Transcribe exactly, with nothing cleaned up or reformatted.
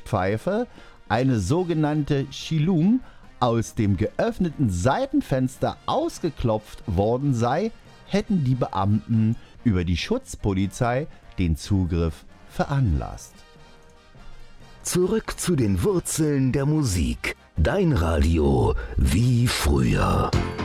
Druckpfeife, eine sogenannte Chilum, aus dem geöffneten Seitenfenster ausgeklopft worden sei, hätten die Beamten über die Schutzpolizei den Zugriff veranlasst. Zurück zu den Wurzeln der Musik. Dein Radio wie früher.